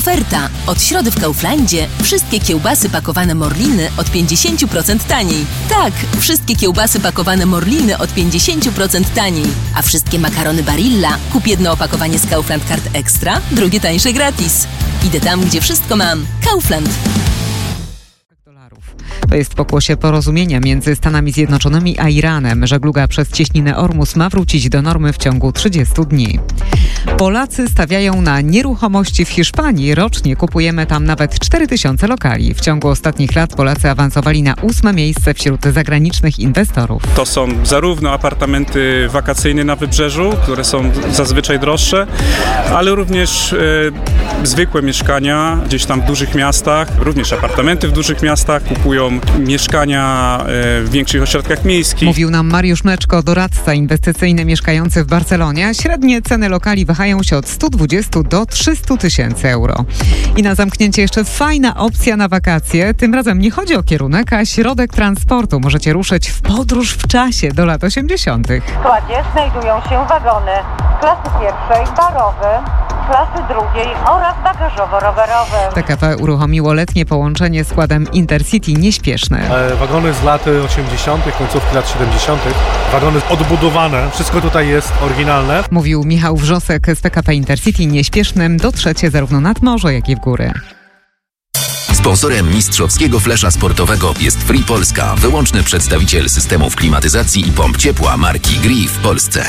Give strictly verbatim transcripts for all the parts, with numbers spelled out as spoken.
Oferta. Od środy w Kauflandzie wszystkie kiełbasy pakowane Morliny od pięćdziesiąt procent taniej. Tak, wszystkie kiełbasy pakowane Morliny od pięćdziesiąt procent taniej. A wszystkie makarony Barilla kup jedno opakowanie z Kaufland Card Extra, drugie tańsze gratis. Idę tam, gdzie wszystko mam. Kaufland. To jest w pokłosie porozumienia między Stanami Zjednoczonymi a Iranem. Żegluga przez cieśninę Ormus ma wrócić do normy w ciągu trzydziestu dni. Polacy stawiają na nieruchomości w Hiszpanii. Rocznie kupujemy tam nawet cztery tysiące lokali. W ciągu ostatnich lat Polacy awansowali na ósme miejsce wśród zagranicznych inwestorów. To są zarówno apartamenty wakacyjne na wybrzeżu, które są zazwyczaj droższe, ale również e, zwykłe mieszkania gdzieś tam w dużych miastach, również apartamenty w dużych miastach, kupują mieszkania e, w większych ośrodkach miejskich. Mówił nam Mariusz Mleczko, doradca inwestycyjny mieszkający w Barcelonie. Średnie ceny lokali wahają się od stu dwudziestu do trzystu tysięcy euro. I na zamknięcie jeszcze fajna opcja na wakacje. Tym razem nie chodzi o kierunek, a środek transportu. Możecie ruszyć w podróż w czasie do lat osiemdziesiątych. W składzie znajdują się wagony klasy pierwszej, barowy, klasy drugiej oraz bagażowo-rowerowe. P K P uruchomiło letnie połączenie składem Intercity nieśpieszne. E, wagony z lat osiemdziesiątych, końcówki lat siedemdziesiątych. Wagony odbudowane. Wszystko tutaj jest oryginalne. Mówił Michał Wrzosek z P K P Intercity nieśpiesznym. Dotrzecie zarówno nad morze, jak i w góry. Sponsorem mistrzowskiego flesza sportowego jest Free Polska, wyłączny przedstawiciel systemów klimatyzacji i pomp ciepła marki Gree w Polsce.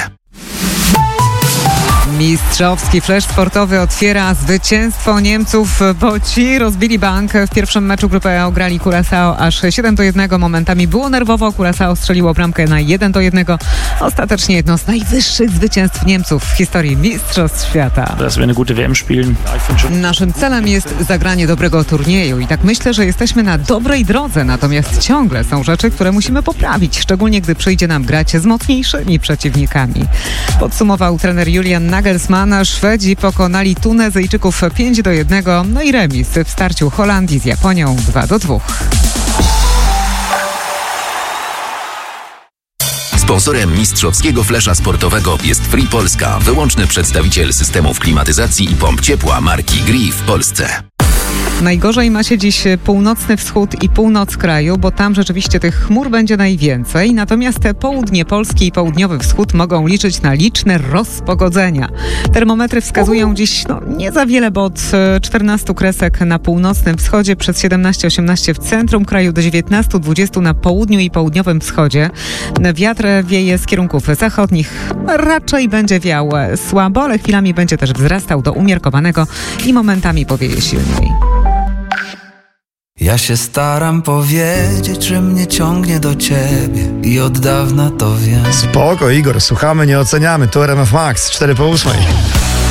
Mistrzowski flesz sportowy otwiera zwycięstwo Niemców, bo ci rozbili bank. W pierwszym meczu grupy E ograli Curaçao aż siedem do jednego. Momentami było nerwowo. Curaçao strzeliło bramkę na jeden do jednego. Ostatecznie jedno z najwyższych zwycięstw Niemców w historii Mistrzostw Świata. Naszym celem jest zagranie dobrego turnieju i tak myślę, że jesteśmy na dobrej drodze. Natomiast ciągle są rzeczy, które musimy poprawić, szczególnie gdy przyjdzie nam grać z mocniejszymi przeciwnikami. Podsumował trener Julian Nagelsmann. Szwedzi pokonali Tunezyjczyków pięć do jednego, no i remis w starciu Holandii z Japonią dwa do dwóch. Sponsorem mistrzowskiego flesza sportowego jest Free Polska, wyłączny przedstawiciel systemów klimatyzacji i pomp ciepła marki Gree w Polsce. Najgorzej ma się dziś północny wschód i północ kraju, bo tam rzeczywiście tych chmur będzie najwięcej. Natomiast południe Polski i południowy wschód mogą liczyć na liczne rozpogodzenia. Termometry wskazują dziś no, nie za wiele, bo od czternastu kresek na północnym wschodzie, przez siedemnaście osiemnaście w centrum kraju, do dziewiętnastu dwudziestu na południu i południowym wschodzie. Wiatr wieje z kierunków zachodnich. Raczej będzie wiał słabo, ale chwilami będzie też wzrastał do umiarkowanego i momentami powieje silniej. Ja się staram powiedzieć, że mnie ciągnie do ciebie i od dawna to wiem. Spoko, Igor, słuchamy, nie oceniamy. Tu R M F Max, cztery po ósmej.